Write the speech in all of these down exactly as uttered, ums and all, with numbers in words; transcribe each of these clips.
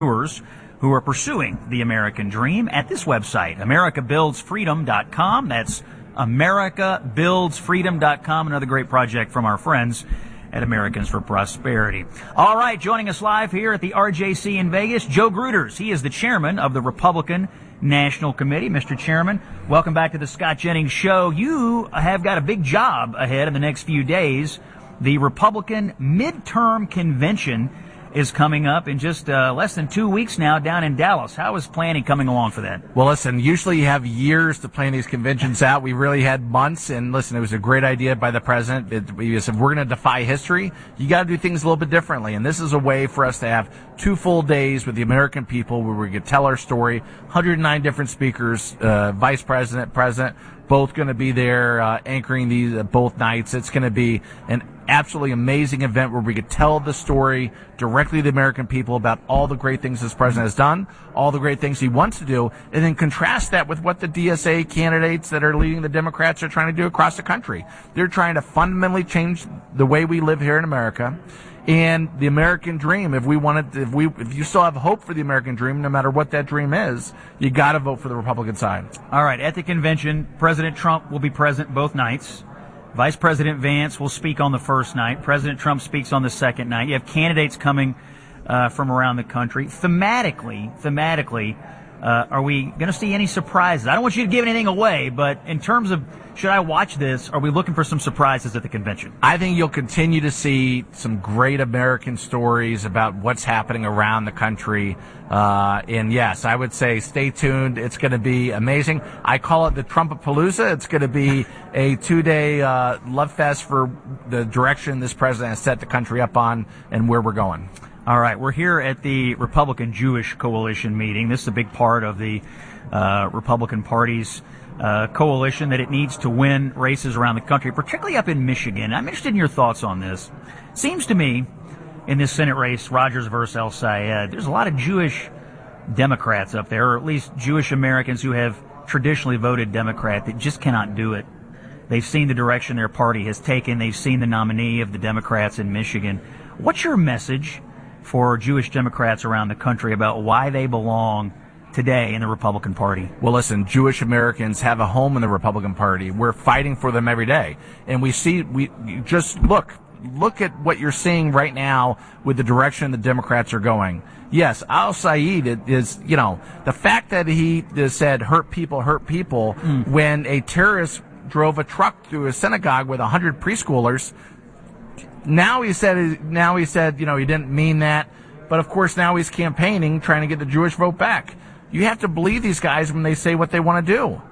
who are pursuing the American dream at this website, America Builds Freedom dot com. That's America Builds Freedom dot com, another great project from our friends at Americans for Prosperity. All right, joining us live here at the R J C in Vegas, Joe Gruters. He is the chairman of the Republican National Committee. Mister Chairman, welcome back to the Scott Jennings Show. You have got a big job ahead in the next few days. The Republican midterm convention is coming up in just uh, less than two weeks now down in Dallas. How is planning coming along for that? Well, listen, usually you have years to plan these conventions out. We really had months, and listen, it was a great idea by the president. It, we said, we're going to defy history. You got to do things a little bit differently, and this is a way for us to have two full days with the American people where we could tell our story. one hundred nine different speakers, uh, vice president, president, both going to be there uh, anchoring these uh, both nights. It's going to be an absolutely amazing event where we could tell the story directly to the American people about all the great things this president has done, all the great things he wants to do, and then contrast that with what the D S A candidates that are leading the Democrats are trying to do across the country. They're trying to fundamentally change the way we live here in America. And the American dream, if we wanted, if we, if you still have hope for the American dream, no matter what that dream is, you got to vote for the Republican side. All right. At the convention, President Trump will be present both nights. Vice President Vance will speak on the first night. President Trump speaks on the second night. You have candidates coming uh, from around the country. Thematically, thematically, uh, are we going to see any surprises? I don't want you to give anything away, but in terms of should I watch this, are we looking for some surprises at the convention? I think you'll continue to see some great American stories about what's happening around the country. Uh, and yes, I would say stay tuned. It's going to be amazing. I call it the Trumpapalooza. It's going to be a two-day uh, love fest for the direction this president has set the country up on and where we're going. All right, we're here at the Republican Jewish Coalition meeting. This is a big part of the uh, Republican Party's uh, coalition that it needs to win races around the country, particularly up in Michigan. I'm interested in your thoughts on this. Seems to me, in this Senate race, Rogers versus El Sayed, there's a lot of Jewish Democrats up there, or at least Jewish Americans who have traditionally voted Democrat that just cannot do it. They've seen the direction their party has taken. They've seen the nominee of the Democrats in Michigan. What's your message for Jewish Democrats around the country about why they belong today in the Republican Party? Well, listen, Jewish Americans have a home in the Republican Party. We're fighting for them every day. And we see, we just look, look at what you're seeing right now with the direction the Democrats are going. Yes, Al Sayed is, you know, the fact that he said hurt people, hurt people, mm. when a terrorist drove a truck through a synagogue with one hundred preschoolers. Now he said, now he said, you know, he didn't mean that. But of course, now he's campaigning, trying to get the Jewish vote back. You have to believe these guys when they say what they want to do.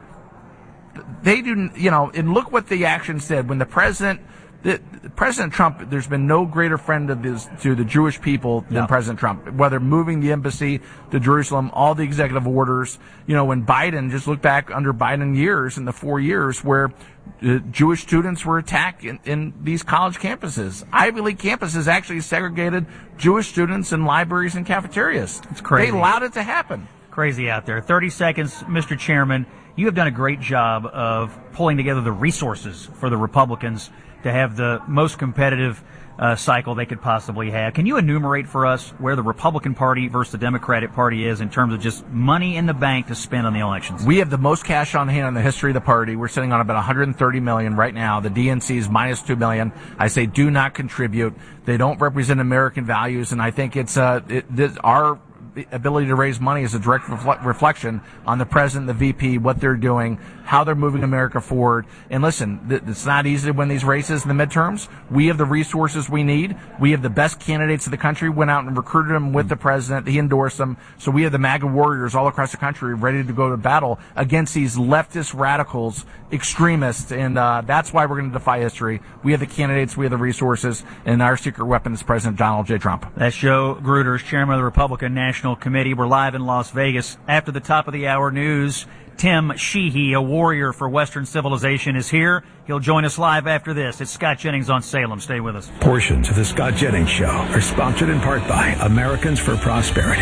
They do, you know, and look what the actions did. When the president, the, President Trump, there's been no greater friend of his, to the Jewish people than no. President Trump. Whether moving the embassy to Jerusalem, all the executive orders, you know, when Biden, just look back under Biden years, in the four years where uh, Jewish students were attacked in, in these college campuses. Ivy League campuses actually segregated Jewish students in libraries and cafeterias. It's crazy. They allowed it to happen. Crazy out there. thirty seconds, Mister Chairman. You have done a great job of pulling together the resources for the Republicans to have the most competitive uh, cycle they could possibly have. Can you enumerate for us where the Republican Party versus the Democratic Party is in terms of just money in the bank to spend on the elections? We have the most cash on hand in the history of the party. We're sitting on about one hundred thirty million dollars right now. The D N C is minus two million dollars. I say do not contribute. They don't represent American values, and I think it's uh, it, this, our ability to raise money is a direct refle- reflection on the president, the V P, what they're doing, how they're moving America forward. And listen, th- it's not easy to win these races in the midterms. We have the resources we need. We have the best candidates in the country. Went out and recruited them with the president. He endorsed them. So we have the MAGA warriors all across the country ready to go to battle against these leftist radicals, extremists. And uh, that's why we're going to defy history. We have the candidates. We have the resources. And our secret weapon is President Donald J. Trump. That's Joe Gruters, chairman of the Republican National Committee. We're live in Las Vegas. After the top of the hour news, Tim Sheehy, a warrior for Western civilization, is here. He'll join us live after this. It's Scott Jennings on Salem. Stay with us. Portions of the Scott Jennings Show are sponsored in part by Americans for Prosperity.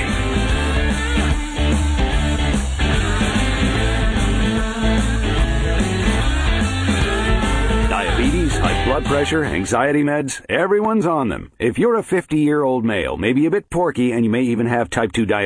Diabetes, high blood blood pressure, anxiety meds, everyone's on them. If you're a fifty-year-old male, maybe a bit porky, and you may even have type two diabetes,